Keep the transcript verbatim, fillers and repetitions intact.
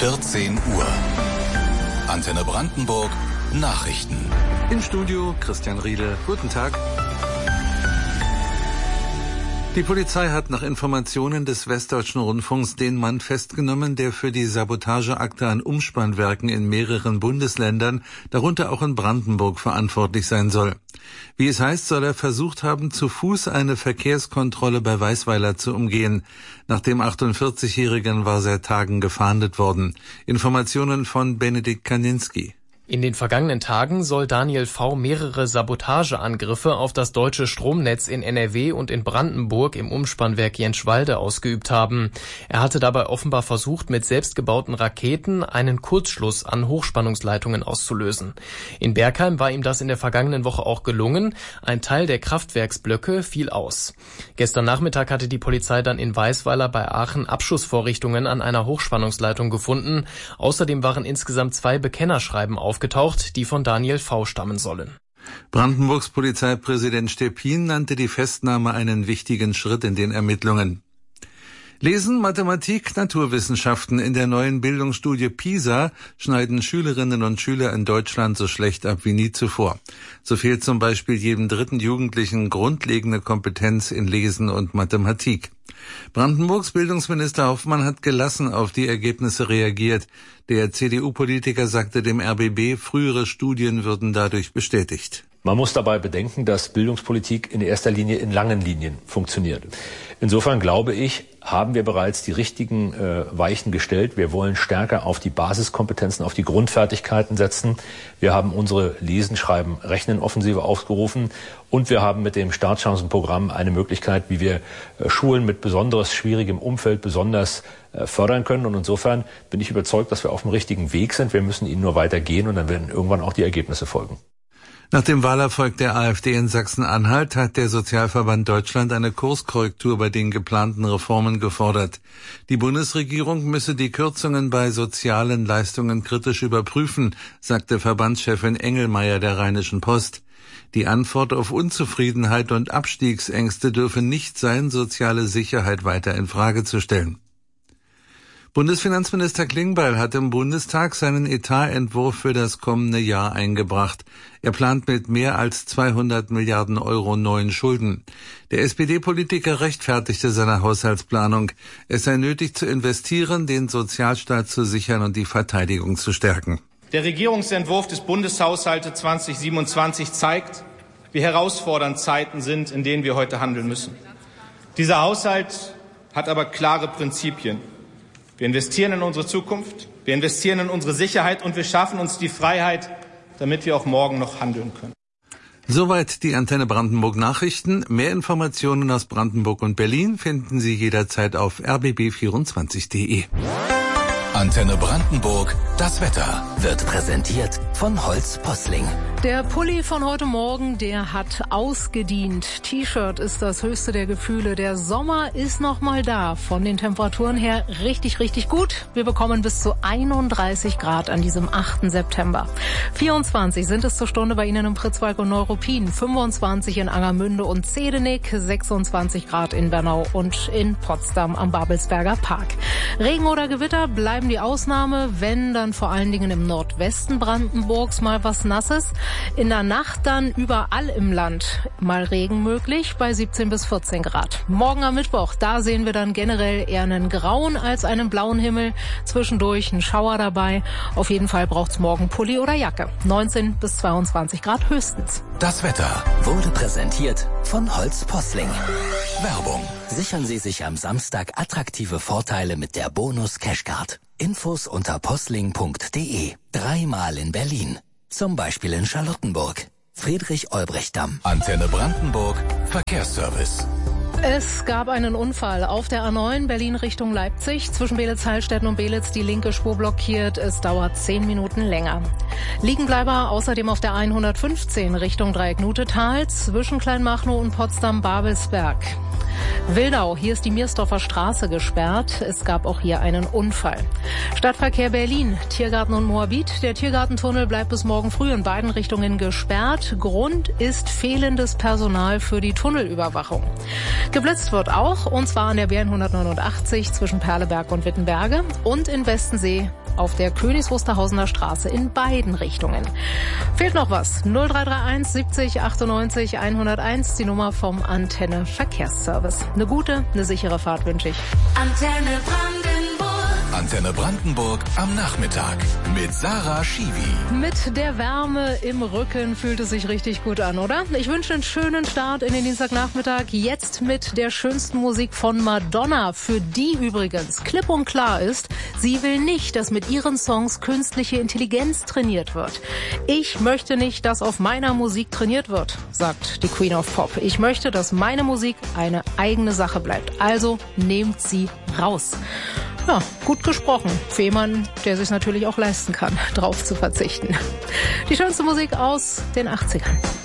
vierzehn Uhr. Antenne Brandenburg Nachrichten. Im Studio Christian Riedel. Guten Tag. Die Polizei hat nach Informationen des Westdeutschen Rundfunks den Mann festgenommen, der für die Sabotageakte an Umspannwerken in mehreren Bundesländern, darunter auch in Brandenburg, verantwortlich sein soll. Wie es heißt, soll er versucht haben, zu Fuß eine Verkehrskontrolle bei Weisweiler zu umgehen. Nach dem achtundvierzigjährigen war seit Tagen gefahndet worden. Informationen von Benedikt Kaninski. In den vergangenen Tagen soll Daniel V. mehrere Sabotageangriffe auf das deutsche Stromnetz in N R W und in Brandenburg im Umspannwerk Jenschwalde ausgeübt haben. Er hatte dabei offenbar versucht, mit selbstgebauten Raketen einen Kurzschluss an Hochspannungsleitungen auszulösen. In Bergheim war ihm das in der vergangenen Woche auch gelungen. Ein Teil der Kraftwerksblöcke fiel aus. Gestern Nachmittag hatte die Polizei dann in Weisweiler bei Aachen Abschussvorrichtungen an einer Hochspannungsleitung gefunden. Außerdem waren insgesamt zwei Bekennerschreiben aufgetaucht. aufgetaucht, die von Daniel V. stammen sollen. Brandenburgs Polizeipräsident Stepin nannte die Festnahme einen wichtigen Schritt in den Ermittlungen. Lesen, Mathematik, Naturwissenschaften. In der neuen Bildungsstudie PISA schneiden Schülerinnen und Schüler in Deutschland so schlecht ab wie nie zuvor. So fehlt zum Beispiel jedem dritten Jugendlichen grundlegende Kompetenz in Lesen und Mathematik. Brandenburgs Bildungsminister Hoffmann hat gelassen auf die Ergebnisse reagiert. Der C D U-Politiker sagte dem R B B, frühere Studien würden dadurch bestätigt. Man muss dabei bedenken, dass Bildungspolitik in erster Linie in langen Linien funktioniert. Insofern glaube ich, haben wir bereits die richtigen äh, Weichen gestellt. Wir wollen stärker auf die Basiskompetenzen, auf die Grundfertigkeiten setzen. Wir haben unsere Lesen, Schreiben, Rechnen-Offensive aufgerufen und wir haben mit dem Startchancenprogramm eine Möglichkeit, wie wir äh, Schulen mit besonders schwierigem Umfeld besonders äh, fördern können. Und insofern bin ich überzeugt, dass wir auf dem richtigen Weg sind. Wir müssen ihn nur weitergehen und dann werden irgendwann auch die Ergebnisse folgen. Nach dem Wahlerfolg der AfD in Sachsen-Anhalt hat der Sozialverband Deutschland eine Kurskorrektur bei den geplanten Reformen gefordert. Die Bundesregierung müsse die Kürzungen bei sozialen Leistungen kritisch überprüfen, sagte Verbandschefin Engelmeier der Rheinischen Post. Die Antwort auf Unzufriedenheit und Abstiegsängste dürfe nicht sein, soziale Sicherheit weiter in Frage zu stellen. Bundesfinanzminister Klingbeil hat im Bundestag seinen Etatentwurf für das kommende Jahr eingebracht. Er plant mit mehr als zweihundert Milliarden Euro neuen Schulden. Der S P D-Politiker rechtfertigte seine Haushaltsplanung. Es sei nötig zu investieren, den Sozialstaat zu sichern und die Verteidigung zu stärken. Der Regierungsentwurf des Bundeshaushaltes zweitausendsiebenundzwanzig zeigt, wie herausfordernd Zeiten sind, in denen wir heute handeln müssen. Dieser Haushalt hat aber klare Prinzipien. Wir investieren in unsere Zukunft, wir investieren in unsere Sicherheit und wir schaffen uns die Freiheit, damit wir auch morgen noch handeln können. Soweit die Antenne Brandenburg Nachrichten. Mehr Informationen aus Brandenburg und Berlin finden Sie jederzeit auf r b b vierundzwanzig punkt d e. Antenne Brandenburg, das Wetter wird präsentiert von Holz Posling. Der Pulli von heute Morgen, der hat ausgedient. T-Shirt ist das höchste der Gefühle. Der Sommer ist noch mal da. Von den Temperaturen her richtig, richtig gut. Wir bekommen bis zu einunddreißig Grad an diesem achten September. vierundzwanzig sind es zur Stunde bei Ihnen im Pritzwalk und Neuruppin. fünfundzwanzig in Angermünde und Zedenik. sechsundzwanzig Grad in Bernau und in Potsdam am Babelsberger Park. Regen oder Gewitter bleiben die Ausnahme. Wenn, dann vor allen Dingen im Nordwesten Brandenburgs mal was Nasses. In der Nacht dann überall im Land mal Regen möglich bei siebzehn bis vierzehn Grad. Morgen am Mittwoch, da sehen wir dann generell eher einen grauen als einen blauen Himmel. Zwischendurch ein Schauer dabei. Auf jeden Fall braucht's morgen Pulli oder Jacke. neunzehn bis zweiundzwanzig Grad höchstens. Das Wetter wurde präsentiert von Holz Posling. Werbung. Sichern Sie sich am Samstag attraktive Vorteile mit der Bonus Cashcard. Infos unter posling punkt d e. Dreimal in Berlin. Zum Beispiel in Charlottenburg. Friedrich-Olbrecht-Damm. Antenne Brandenburg, Verkehrsservice. Es gab einen Unfall auf der A neun Berlin Richtung Leipzig. Zwischen Belitz-Heilstätten und Belitz die linke Spur blockiert. Es dauert zehn Minuten länger. Liegenbleiber außerdem auf der hundertfünfzehn Richtung Dreieck Nutetal zwischen Kleinmachnow und Potsdam-Babelsberg. Wildau, hier ist die Miersdorfer Straße gesperrt. Es gab auch hier einen Unfall. Stadtverkehr Berlin, Tiergarten und Moabit. Der Tiergartentunnel bleibt bis morgen früh in beiden Richtungen gesperrt. Grund ist fehlendes Personal für die Tunnelüberwachung. Geblitzt wird auch, und zwar an der B hundertneunundachtzig zwischen Perleberg und Wittenberge und in Westensee auf der Königs Wusterhausener Straße in beiden Richtungen. Fehlt noch was? null drei drei eins siebzig achtundneunzig hunderteins, die Nummer vom Antenne Verkehrsservice. Eine gute, eine sichere Fahrt wünsche ich. Antenne Brandenburg. Antenne Brandenburg am Nachmittag mit Sarah Schiwi. Mit der Wärme im Rücken fühlt es sich richtig gut an, oder? Ich wünsche einen schönen Start in den Dienstagnachmittag. Jetzt mit der schönsten Musik von Madonna, für die übrigens klipp und klar ist, sie will nicht, dass mit ihren Songs künstliche Intelligenz trainiert wird. Ich möchte nicht, dass auf meiner Musik trainiert wird, sagt die Queen of Pop. Ich möchte, dass meine Musik eine eigene Sache bleibt. Also nehmt sie raus. Ja, gut gesprochen. Für jemanden, der sich natürlich auch leisten kann, drauf zu verzichten. Die schönste Musik aus den achtzigern.